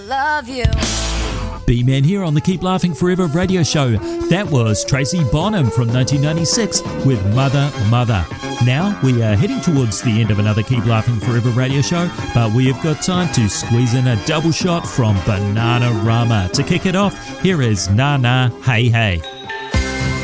Love you. B-Man here on the Keep Laughing Forever radio show. That was Tracy Bonham from 1996 with Mother, Mother. Now we are heading towards the end of another Keep Laughing Forever radio show, but we have got time to squeeze in a double shot from Bananarama. To kick it off, here is Na Na Hey Hey.